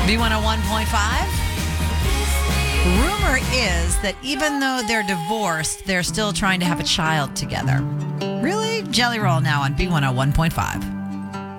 B101.5. Rumor is that even though they're divorced, they're still trying to have a child together. Really? Jelly Roll now on B101.5.